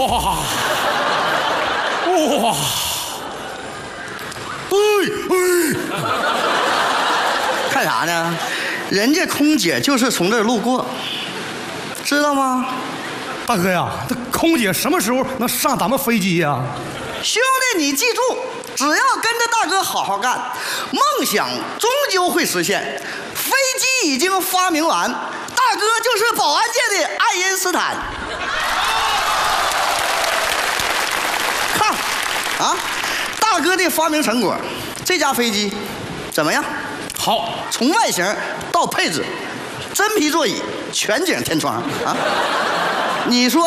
哇！ 看啥呢？人家空姐就是从这儿路过，知道吗？ 大哥呀，这空姐什么时候能上咱们飞机呀？ 兄弟，你记住，只要跟着大哥好好干，梦想终究会实现。飞机已经发明完，大哥就是保安界的爱因斯坦。看，啊，大哥的发明成果，这架飞机怎么样？ 好， 从外形到配置，真皮座椅，全景天窗啊！你说